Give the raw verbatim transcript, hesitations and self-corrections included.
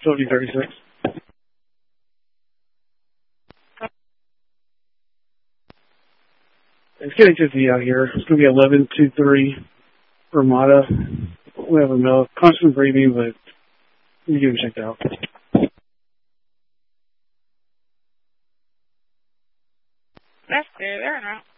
facility thirty-six. It's getting fifty out here. It's going to be eleven two three Ramada. We have a no constant breathing, but you get him checked out. That's good. They're not.